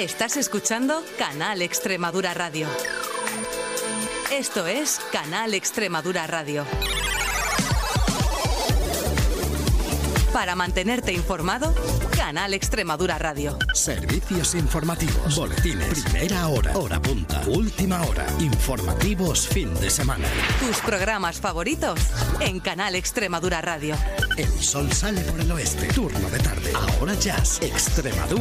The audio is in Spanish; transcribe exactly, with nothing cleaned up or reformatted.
Estás escuchando Canal Extremadura Radio. Esto es Canal Extremadura Radio. Para mantenerte informado, Canal Extremadura Radio. Servicios informativos, boletines, primera hora, hora punta, última hora, informativos fin de semana. Tus programas favoritos en Canal Extremadura Radio. El sol sale por el oeste, turno de tarde. Ahora Jazz, Extremadura.